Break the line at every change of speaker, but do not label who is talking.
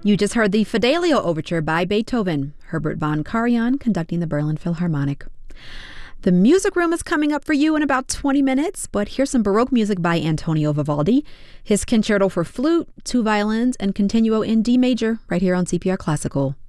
You just heard the Fidelio Overture by Beethoven, Herbert von Karajan conducting the Berlin Philharmonic. The Music Room is coming up for you in about 20 minutes, but here's some Baroque music by Antonio Vivaldi, his Concerto for Flute, 2 violins, and Continuo in D major, right here on CPR Classical.